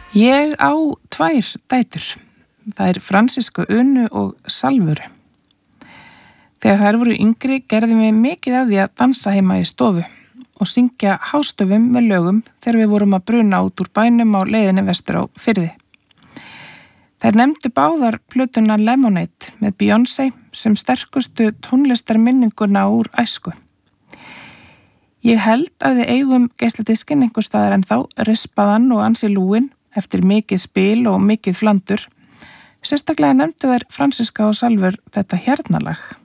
Ég á 2 dætur. Það Francisku Unu og Salvöru. Þegar þær voru yngri gerðum við mikið af því að dansa heima í stofu og syngja hástöfum með lögum þegar við vorum að bruna út úr bænum á leiðinni vestur á firði. Þær nefndu báðar plötuna Lemonade með Beyoncé sem sterkustu tónlistarminninguna úr æsku. Ég held að við eigum geisladiskinn einhvers staðar ennþá, rispaðan og ansi lúinn eftir mikið spil og mikið flandur. Sérstaklega nefndu þær Franziska og Salvör þetta Hérna lag.